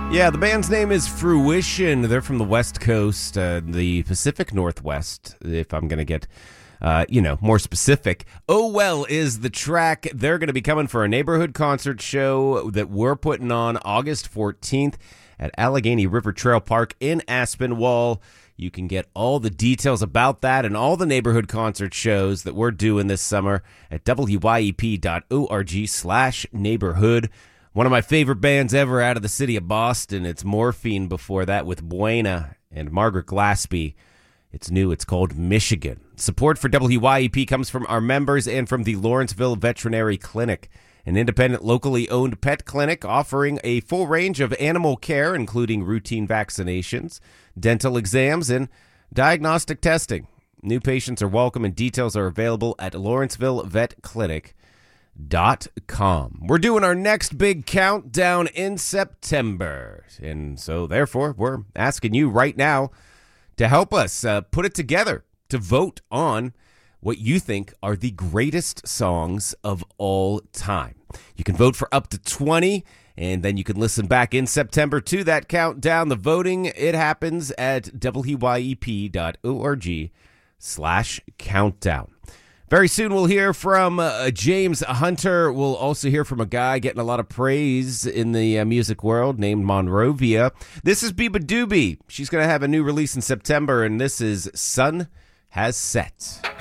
Yeah, the band's name is Fruition. They're from the West Coast, the Pacific Northwest, if I'm going to get, more specific. Oh Well is the track. They're going to be coming for a neighborhood concert show that we're putting on August 14th at Allegheny River Trail Park in Aspinwall. You can get all the details about that and all the neighborhood concert shows that we're doing this summer at wyep.org/neighborhood. One of my favorite bands ever out of the city of Boston. It's Morphine before that with Buena and Margaret Glaspie. It's new. It's called Michigan. Support for WYEP comes from our members and from the Lawrenceville Veterinary Clinic, an independent, locally owned pet clinic offering a full range of animal care, including routine vaccinations, dental exams, and diagnostic testing. New patients are welcome and details are available at LawrencevilleVetClinic.com. We're doing our next big countdown in September, and so therefore we're asking you right now to help us put it together, to vote on what you think are the greatest songs of all time. You can vote for up to 20, and then you can listen back in September to that countdown. The voting, it happens at wyep.org/countdown. Very soon we'll hear from James Hunter. We'll also hear from a guy getting a lot of praise in the music world named Monrovia. This is Biba Doobie. She's going to have a new release in September, and this is Sun Has Set.